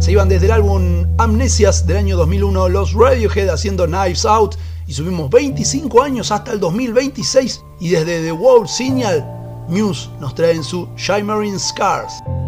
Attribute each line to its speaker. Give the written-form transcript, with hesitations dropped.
Speaker 1: Se iban desde el álbum Amnesias del año 2001, los Radiohead haciendo Knives Out, y subimos 25 años hasta el 2026, y desde The World Signal, Muse nos traen su Shimmering Scars.